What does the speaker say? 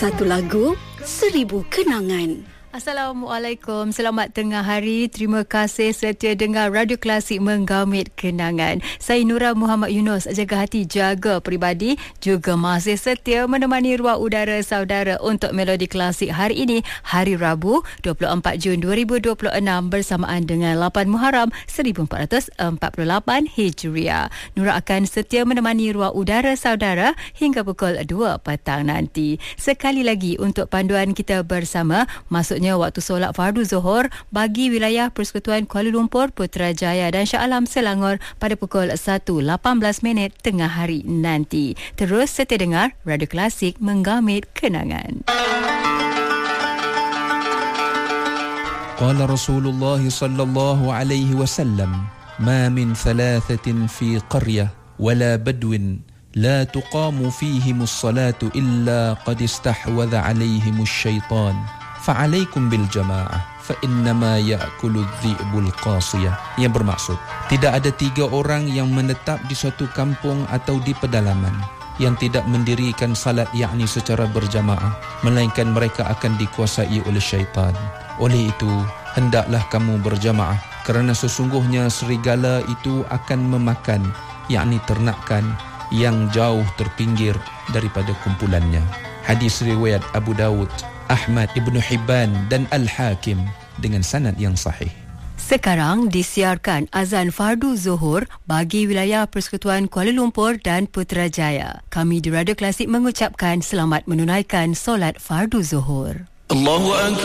Satu lagu, 1000 kenangan. Assalamualaikum, selamat tengah hari. Terima kasih setia dengar Radio Klasik Menggamit Kenangan. Saya Nura Muhammad Yunus, jaga hati, jaga peribadi, juga masih setia menemani ruang udara saudara untuk Melodi Klasik hari ini, hari Rabu 24 Jun 2026 bersamaan dengan 8 Muharram 1448 Hijriah. Nura akan setia menemani ruang udara saudara hingga pukul 2 petang nanti. Sekali lagi untuk panduan kita bersama, waktu solat fardu Zuhur bagi wilayah Persekutuan Kuala Lumpur, Putrajaya dan Shah Alam Selangor pada pukul 1.18 tengah hari nanti. Terus setia dengar Radio Klasik Menggamit Kenangan. Qala Rasulullah sallallahu alaihi wasallam, ma min thalathatin fi qaryah wala badwin la tuqamu fihimus salatu illa qad istahwadha alaihimus syaitan. Fa'alaikum bil jama'ah fa innama ya'kulu dhi'bul qasiyah. Yang bermaksud, tidak ada 3 orang yang menetap di suatu kampung atau di pedalaman yang tidak mendirikan salat, yakni secara berjamaah, melainkan mereka akan dikuasai oleh syaitan. Oleh itu, hendaklah kamu berjamaah, kerana sesungguhnya serigala itu akan memakan, yakni ternakan yang jauh terpinggir daripada kumpulannya. Hadis riwayat Abu Dawud, Ahmad, Ibn Hibban dan Al-Hakim dengan sanad yang sahih. Sekarang disiarkan azan fardu Zuhur bagi wilayah Persekutuan Kuala Lumpur dan Putrajaya. Kami di Radio Klasik mengucapkan selamat menunaikan solat fardu Zuhur. Allahu Akbar.